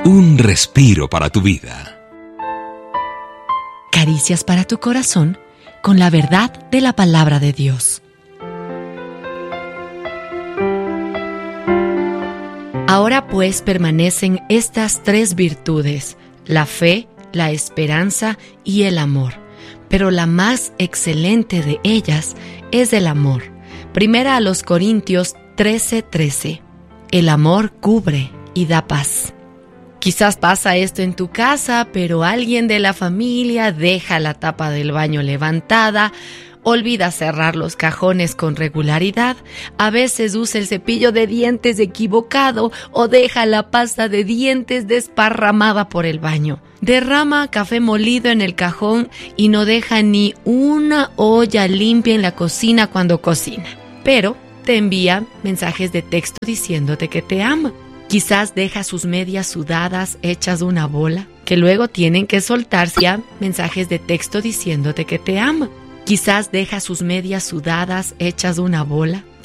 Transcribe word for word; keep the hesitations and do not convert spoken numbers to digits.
Un respiro para tu vida. Caricias para tu corazón con la verdad de la palabra de Dios. Ahora pues permanecen estas tres virtudes: la fe, la esperanza y el amor. Pero la más excelente de ellas es el amor. Primera a los Corintios trece trece. El amor cubre y da paz. Quizás pasa esto en tu casa, pero alguien de la familia deja la tapa del baño levantada, olvida cerrar los cajones con regularidad, a veces usa el cepillo de dientes equivocado o deja la pasta de dientes desparramada por el baño. Derrama café molido en el cajón y no deja ni una olla limpia en la cocina cuando cocina. Pero te envía mensajes de texto diciéndote que te ama. Quizás deja sus medias sudadas hechas una bola, que luego tienen que soltarse. Ya mensajes de texto diciéndote que te ama. Quizás deja sus medias sudadas hechas una bola,